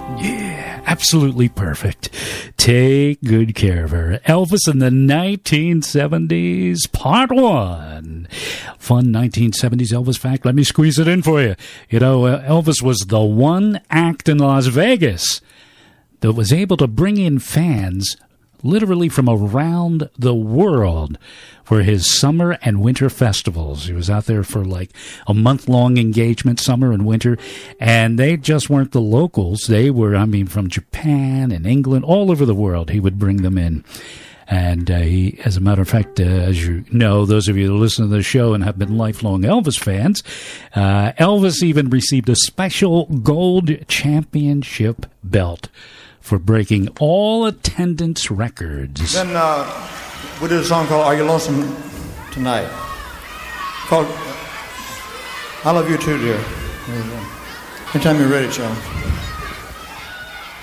Yeah, absolutely perfect. Take good care of her. Elvis in the 1970s, part one. Fun 1970s Elvis fact. Let me squeeze it in for you. You know, Elvis was the one act in Las Vegas that was able to bring in fans literally from around the world for his summer and winter festivals. He was out there for like a month-long engagement, summer and winter, and they just weren't the locals. They were, from Japan and England, all over the world. He would bring them in. And he, as a matter of fact, as you know, those of you that listen to the show and have been lifelong Elvis fans, Elvis even received a special gold championship belt for breaking all attendance records. Then we did a song called Are You Lonesome Tonight? Called I Love You Too, Dear. Anytime you're ready, Charles.